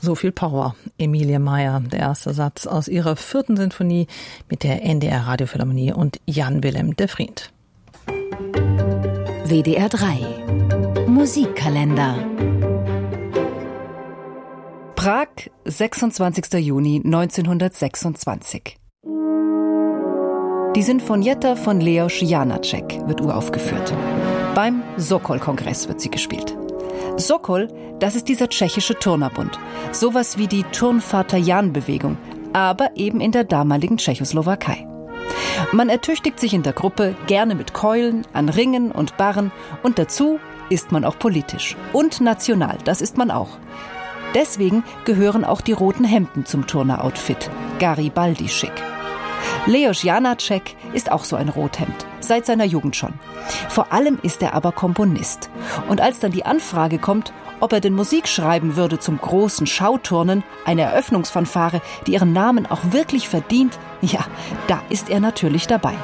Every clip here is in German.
So viel Power. Emilie Meyer, der erste Satz aus ihrer 4. Sinfonie mit der NDR Radiophilharmonie und Jan Willem de Vriend. WDR 3 Musikkalender. Prag, 26. Juni 1926. Die Sinfonietta von Leos Janáček wird uraufgeführt. Beim Sokol-Kongress wird sie gespielt. Sokol, das ist dieser tschechische Turnerbund. Sowas wie die Turnvater-Jan-Bewegung, aber eben in der damaligen Tschechoslowakei. Man ertüchtigt sich in der Gruppe gerne mit Keulen, an Ringen und Barren und dazu ist man auch politisch. Und national, das ist man auch. Deswegen gehören auch die roten Hemden zum Turner-Outfit. Garibaldi-schick. Leos Janáček ist auch so ein Rothemd, seit seiner Jugend schon. Vor allem ist er aber Komponist. Und als dann die Anfrage kommt, ob er denn Musik schreiben würde zum großen Schauturnen, eine Eröffnungsfanfare, die ihren Namen auch wirklich verdient, ja, da ist er natürlich dabei.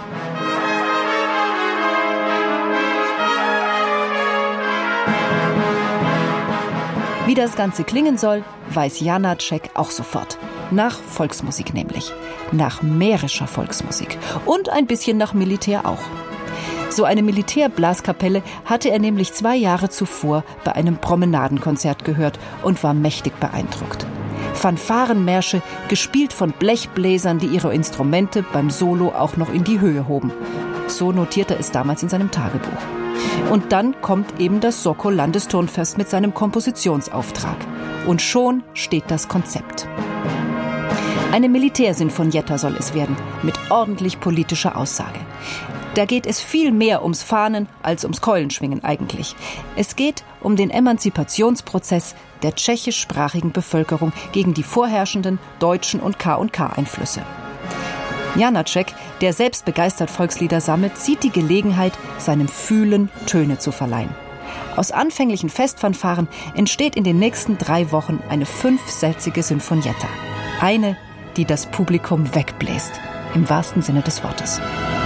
Wie das Ganze klingen soll, weiß Janáček auch sofort. Nach Volksmusik nämlich. Nach mährischer Volksmusik. Und ein bisschen nach Militär auch. So eine Militärblaskapelle hatte er nämlich 2 Jahre zuvor bei einem Promenadenkonzert gehört und war mächtig beeindruckt. Fanfarenmärsche, gespielt von Blechbläsern, die ihre Instrumente beim Solo auch noch in die Höhe hoben. So notierte er es damals in seinem Tagebuch. Und dann kommt eben das Sokol-Landesturnfest mit seinem Kompositionsauftrag. Und schon steht das Konzept. Eine Militärsinfonietta soll es werden, mit ordentlich politischer Aussage. Da geht es viel mehr ums Fahnen als ums Keulenschwingen eigentlich. Es geht um den Emanzipationsprozess der tschechischsprachigen Bevölkerung gegen die vorherrschenden deutschen und K&K-Einflüsse. Janáček, der selbst begeistert Volkslieder sammelt, sieht die Gelegenheit, seinem Fühlen Töne zu verleihen. Aus anfänglichen Festfanfaren entsteht in den nächsten 3 Wochen eine 5-sätzige Sinfonietta. Eine, die das Publikum wegbläst, im wahrsten Sinne des Wortes.